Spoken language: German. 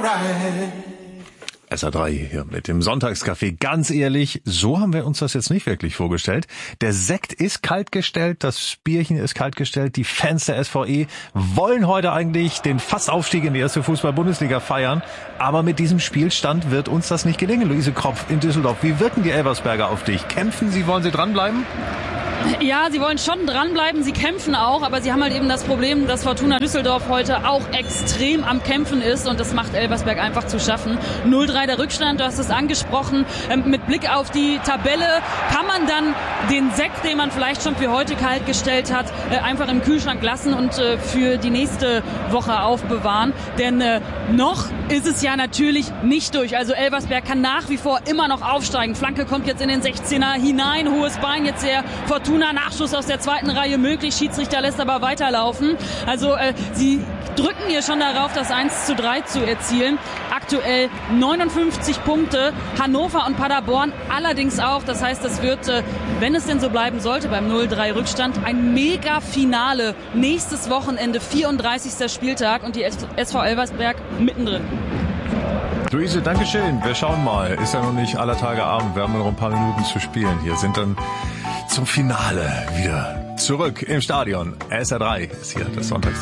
SR3 hier mit dem Sonntagscafé. Ganz ehrlich, so haben wir uns das jetzt nicht wirklich vorgestellt. Der Sekt ist kaltgestellt, das Bierchen ist kaltgestellt. Die Fans der SVE wollen heute eigentlich den Fassaufstieg in die erste Fußball-Bundesliga feiern. Aber mit diesem Spielstand wird uns das nicht gelingen. Luise Kropf in Düsseldorf. Wie wirken die Elversberger auf dich? Kämpfen sie? Wollen sie dranbleiben? Ja, sie wollen schon dranbleiben, sie kämpfen auch, aber sie haben halt eben das Problem, dass Fortuna Düsseldorf heute auch extrem am Kämpfen ist und das macht Elversberg einfach zu schaffen. 0-3 der Rückstand, du hast es angesprochen. Mit Blick auf die Tabelle kann man dann den Sekt, den man vielleicht schon für heute kalt gestellt hat, einfach im Kühlschrank lassen und für die nächste Woche aufbewahren. Denn noch ist es ja natürlich nicht durch. Also Elversberg kann nach wie vor immer noch aufsteigen. Flanke kommt jetzt in den 16er hinein, hohes Bein jetzt der Fortuna, Nachschuss aus der zweiten Reihe möglich, Schiedsrichter lässt aber weiterlaufen. Also sie drücken hier schon darauf, das 1:3 zu erzielen. Aktuell 59 Punkte, Hannover und Paderborn allerdings auch. Das heißt, es wird, wenn es denn so bleiben sollte, beim 0-3 Rückstand, ein Mega-Finale nächstes Wochenende, 34. Spieltag und die SV Elversberg mittendrin. Luise, Dankeschön. Wir schauen mal. Ist ja noch nicht aller Tage Abend. Wir haben noch ein paar Minuten zu spielen. Hier sind dann zum Finale wieder zurück im Stadion. SR3 ist hier das Sonntags.